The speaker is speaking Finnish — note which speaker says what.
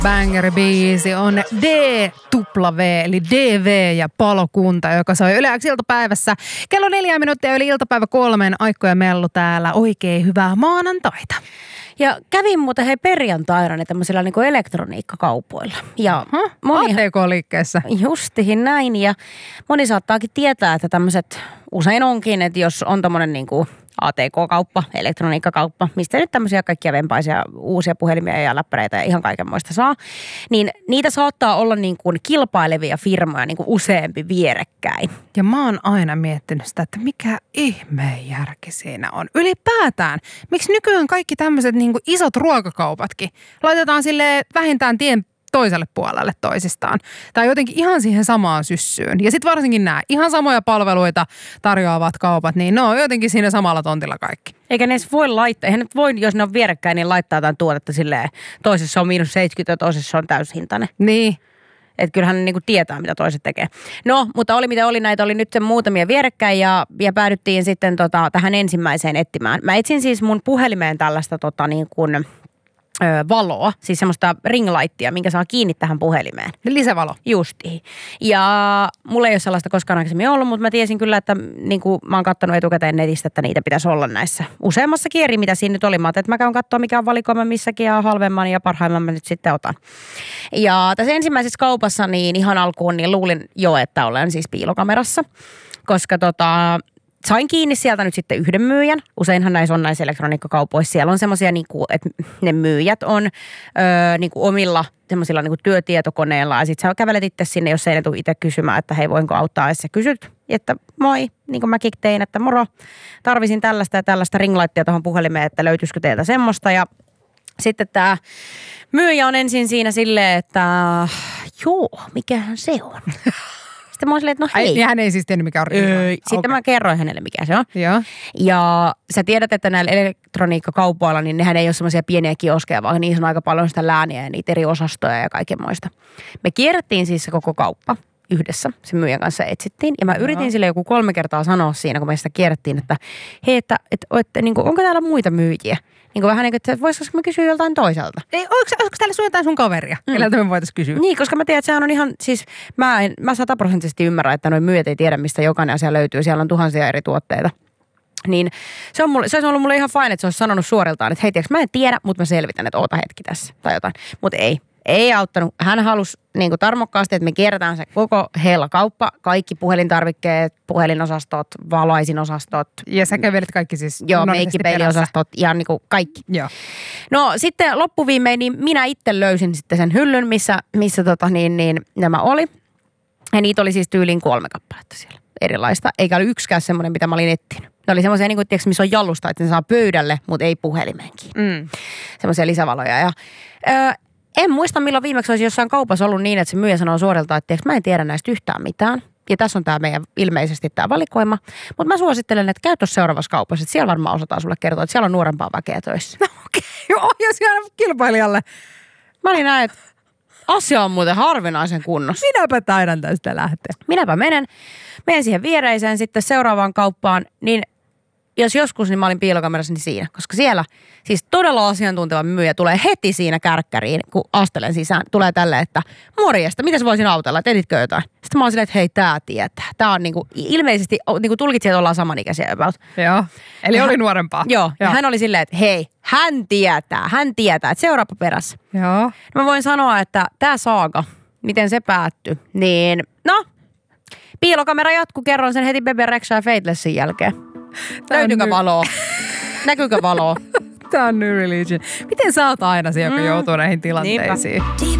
Speaker 1: Banger-biisi on D-W, eli DV ja Palokunta, joka soi Yle X iltapäivässä. Kello 4 minuuttia yli iltapäivä 3, Aikko ja Mellu täällä. Oikein hyvää maanantaita.
Speaker 2: Ja kävin muuten perjantaina niin tämmöisillä niin kuin elektroniikkakaupoilla. Ja
Speaker 1: ATK-liikkeessä.
Speaker 2: Justihin näin. Ja moni saattaakin tietää, että tämmöiset usein onkin, että jos on tommonen niin kuin ATK-kauppa, elektroniikkakauppa, mistä nyt tämmöisiä kaikkia vempaisia uusia puhelimia ja läppäreitä ja ihan kaikenmoista saa, niin niitä saattaa olla niin kuin kilpailevia firmoja niin kuin useampi vierekkäin.
Speaker 1: Ja mä oon aina miettinyt sitä, että mikä ihmeen järki siinä on. Ylipäätään, miksi nykyään kaikki tämmöiset niin kuin isot ruokakaupatkin laitetaan sille vähintään tien toiselle puolelle toisistaan. Tai jotenkin ihan siihen samaan syssyyn. Ja sitten varsinkin nämä ihan samoja palveluita tarjoavat kaupat, niin ne on jotenkin siinä samalla tontilla kaikki.
Speaker 2: Eikä ne edes voi laittaa, eihän nyt voi, jos ne on vierekkäin, niin laittaa jotain tuotetta silleen, toisessa on -70 ja toisessa on täyshintainen.
Speaker 1: Niin.
Speaker 2: Että kyllähän ne niinku tietää, mitä toiset tekee. No, mutta oli mitä oli, näitä oli nyt muutamia vierekkäin ja päädyttiin sitten tähän ensimmäiseen etsimään. Mä etsin siis mun puhelimeen tällaista niin kuin valoa, siis semmoista ringlightia, minkä saa kiinni tähän puhelimeen.
Speaker 1: Lisävalo.
Speaker 2: Justiin. Ja mulla ei ole sellaista koskaan aikaisemmin ollut, mutta mä tiesin kyllä, että niin kuin mä oon katsonut etukäteen netistä, että niitä pitäisi olla näissä useammassa eri, mitä siinä nyt oli. Mä ajattelin, että mä käyn katsoa, mikä on valikoima missäkin ja halvemman ja parhaimman mä nyt sitten otan. Ja tässä ensimmäisessä kaupassa niin ihan alkuun niin luulin jo, että olen siis piilokamerassa, koska sain kiinni sieltä nyt sitten yhden myyjän. Useinhan näissä on näissä elektroniikkakaupoissa. Siellä on semmoisia, että ne myyjät on omilla semmoisilla työtietokoneilla. Ja sitten sä kävelet itse sinne, jos ei ne tule itse kysymään, että hei, voinko auttaa. Ja sä kysyt, että moi, niin kuin mäkin tein, että moro, tarvisin tällaista ja tällaista ringlightia tuohon puhelimeen, että löytyisikö teiltä semmoista. Ja sitten tämä myyjä on ensin siinä silleen, että joo, mikähän se on. Sitten mä oon silleen, että no hei.
Speaker 1: Niin hän ei siis tiennyt, mikä on ringlight.
Speaker 2: Sitten mä kerroin hänelle, mikä se on.
Speaker 1: Joo.
Speaker 2: Ja sä tiedät, että näillä elektroniikkakaupoilla, niin nehän ei ole semmoisia pieniä kioskeja, vaan niissä on aika paljon sitä lääniä ja niitä eri osastoja ja kaikenmoista. Me kierrettiin siis se koko kauppa yhdessä, sen myyjän kanssa etsittiin. Ja mä yritin sille joku 3 kertaa sanoa siinä, kun me sitä kierrettiin, että hei, että niin kuin, onko täällä muita myyjiä? Niin kuin vähän niin kuin, että voisiko me kysyä joltain toiselta?
Speaker 1: Ei, olisiko täällä sun jotain sun kaveria, keneltä me voitaisiin kysyä?
Speaker 2: Niin, koska mä tiedän, että sehän on ihan, siis mä 100% ymmärrän, että noi myyjät ei tiedä, mistä jokainen asia löytyy. Siellä on tuhansia eri tuotteita. Niin se olisi ollut mulle ihan fine, että se olisi sanonut suoriltaan, että hei, tiiäks, mä en tiedä, mutta mä selvitän, että oota hetki tässä tai jotain. Mutta ei auttanut. Hän halusi niin kuin tarmokkaasti, että me kierretään se koko heillä kauppa, kaikki puhelintarvikkeet, puhelinosastot, valaisinosastot.
Speaker 1: Ja sä kävelit kaikki siis
Speaker 2: joo, meikkipeiliosastot ja niin kuin kaikki.
Speaker 1: Joo.
Speaker 2: No sitten loppuviimein niin minä itse löysin sitten sen hyllyn, missä nämä oli. Ja niitä oli siis tyyliin 3 kappaletta siellä erilaista. Eikä ollut yksikään semmoinen, mitä mä olin etsinyt. Ne oli semmoisia, niin kuin, tiedätkö, missä on jalusta, että ne saa pöydälle, mutta ei puhelimeenkin. Semmoisia lisävaloja. Ja en muista, milloin viimeksi olisi jossain kaupassa ollut niin, että se myyjä sanoo suorilta, että tiedätkö, mä en tiedä näistä yhtään mitään. Ja tässä on tämä meidän ilmeisesti tämä valikoima. Mutta mä suosittelen, että käy tuossa seuraavassa kaupassa, että siellä varmaan osataan sulle kertoa, että siellä on nuorempaa väkeä töissä.
Speaker 1: Okei, ja siellä kilpailijalle.
Speaker 2: Mä olin näin, että asia on muuten harvinaisen kunnossa.
Speaker 1: Minäpä taidan tästä lähteä.
Speaker 2: Minäpä menen siihen viereiseen sitten seuraavaan kauppaan, niin jos joskus, niin mä olin piilokamerassa niin siinä. Koska siellä siis todella asiantunteva myyjä tulee heti siinä kärkkäriin, kun astelen sisään. Tulee tälleen, että morjesta, mitäs voisin autella, että etitkö jotain? Sitten mä oon silleen, että hei, tää tietää. Tää on niinku, ilmeisesti niinku tulkitsijat ollaan samanikäisiä about.
Speaker 1: Joo, eli oli nuorempaa.
Speaker 2: Joo, ja hän oli silleen, että hei, hän tietää, että seuraapa perässä.
Speaker 1: Joo.
Speaker 2: No mä voin sanoa, että tää saaga, miten se päättyi, niin no, piilokamera jatkuu, kerron sen heti Bebe Rexha ja Fatelessin jälkeen. Löytyykö valoa? Näkyykö valoa?
Speaker 1: Tää on New Religion. Miten sä oot aina se, joka joutuu näihin tilanteisiin?
Speaker 3: Deep